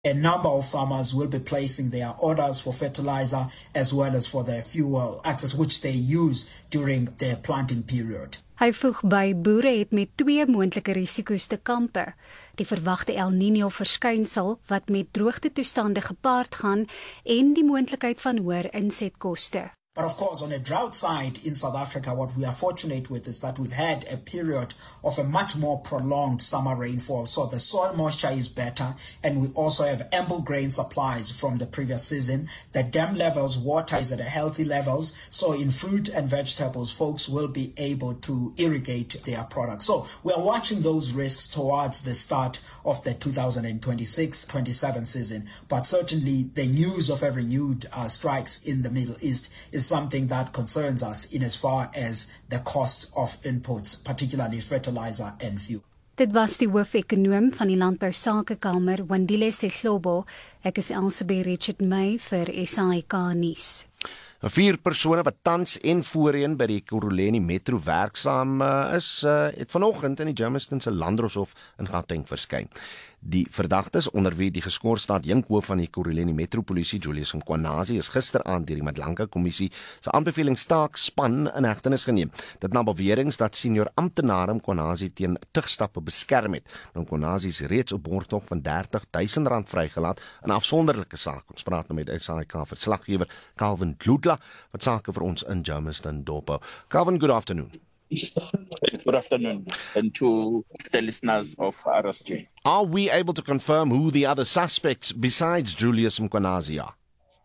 A number of farmers will be placing their orders for fertilizer as well as for their fuel, access which they use during their planting period. Hy voeg by boere het met twee moontlike risiko's te kampe: die verwagte El Niño verskynsel wat met droogtetoestande gepaard gaan en die moontlikheid van hoër insetkoste. But of course, on a drought side in South Africa, what we are fortunate with is that we've had a period of a much more prolonged summer rainfall. So the soil moisture is better, and we also have ample grain supplies from the previous season. The dam levels, water is at a healthy levels. So in fruit and vegetables, folks will be able to irrigate their products. So we are watching those risks towards the start of the 2026-27 season. But certainly the news of every renewed strikes in the Middle East is something that concerns us in as far as the cost of inputs, particularly fertilizer and fuel. Dit was die hoofekonoom van die Landbousakekamer, Wandile Sehlobo. Ek is Elsabie Richard May vir SAIK nuus. 4 persone wat tans en voorheen by die Ekurhuleni Metro werksaam is, het vanoggend in die Germiston se Landdroshof in Gauteng verskyn. Die verdagtes, onder wie die geskorste adjunkhoof van die Ekurhuleni Metropolisie, Julius Mkhwanazi, is gisteraand deur die Madlanka Kommissie se aanbevelingstaakspan in hegtenis geneem. Dit na beweringe dat senior amptenare Mkhwanazi teen tugstappe beskerm het. Mkhwanazi is reeds op borgtog van R30,000 vrygelaat in 'n afsonderlike saak. Ons praat nou met SAIK verslaggewer Calvin Dludla wat sake vir ons in Germiston dophou. Calvin, good afternoon. Good afternoon, and to the listeners of RSG. Are we able to confirm who the other suspects besides Julius Mkhwanazi are?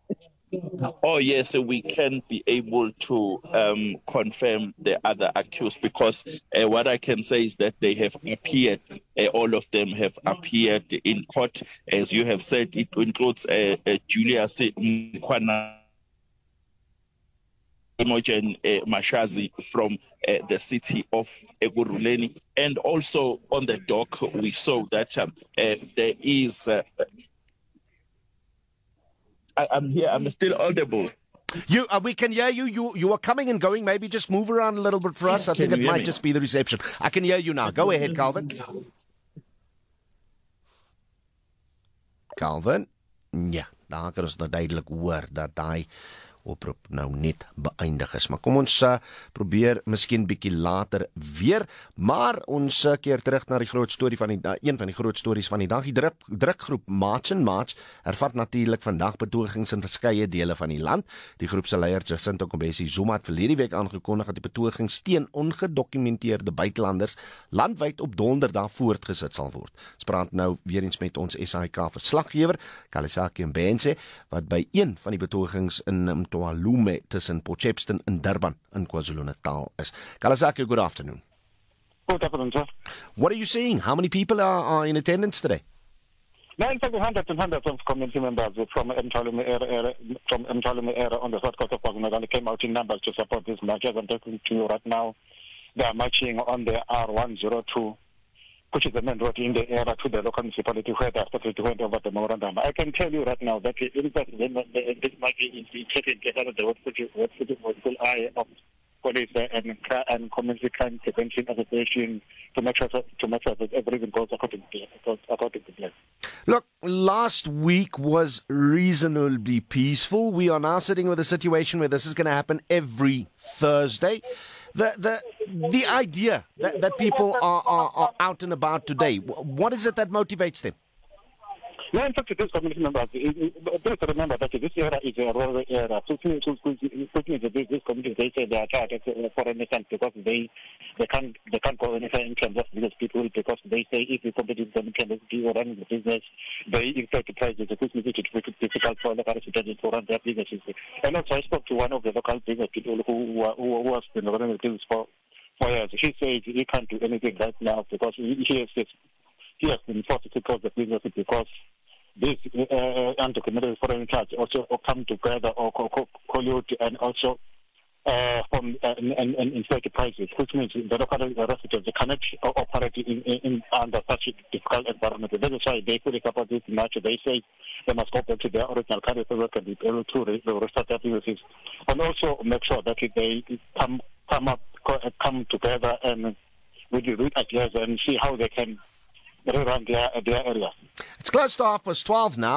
Oh yes, we can be able to confirm the other accused because what I can say is that they have appeared, all of them have appeared in court. As you have said, it includes Julius Mkhwanazi, Imogen Mashazi from the city of Ekurhuleni, and also on the dock we saw that there is I'm here, I'm still audible. We can hear you. You are coming and going. Maybe just move around a little bit for us. I think it might just be the reception. I can hear you now. Go ahead, Calvin. Calvin? Ja, daar kan ons nou duidelik hoor dat hy oproep nou net beëindig is. Maar kom ons probeer miskien bietjie later weer, maar ons keer terug na die groot storie van die een van die groot stories van die dag. Die drukgroep March and March hervat natuurlik vandag betogings in verskeie dele van die land. Die groep se leier Jacinta Kobesi Zuma het verlede week aangekondig dat die betogings teen ongedokumenteerde buitelanders landwyd op donderdag voortgesit sal word. Ons praat nou weer eens met ons SAIK verslaggewer Kalisaki Mbenze wat by een van die betogings in Mtwalume tussen Potchefstroom en Durban in KwaZulu-Natal is. Kalasaki, good afternoon. Good afternoon, sir. What are you seeing? How many people are in attendance today? No, in fact, hundreds and hundreds of community members from Mtwalume area on the south coast of KwaZulu-Natal came out in numbers to support this march. As I'm talking to you right now, they are marching on the R102, which is the main road in the area to the local municipality where they are started to hand over the memorandum. I can tell you right now that in fact, this march is taking care of the watchful eye of police and community crime prevention association to make sure that everything goes according to plan. Look, last week was reasonably peaceful. We are now sitting with a situation where this is going to happen every Thursday. The idea that people are out and about today, what is it that motivates them? Yeah, in fact, this community members, please remember that this area is a rural area. So this community, they say they are tired for an instance because they can't go anywhere in terms of business people because they say if you compete them can be running the business, they inflate the prices. This makes it difficult for local residents to run their businesses. And also, I spoke to one of the local business people who has been running the business for years. He says he can't do anything right now because he has been forced to close the business because these undocumented foreign charge also come together or collude and also from inflate the prices, which means the local residents cannot operate in under such a difficult environment. That is why they fully support this match. They say they must go back to their original country so they can be able to restart their businesses and also make sure that they come together and with the root ideas and see how they can rerun their area. It's close to 12:30 now.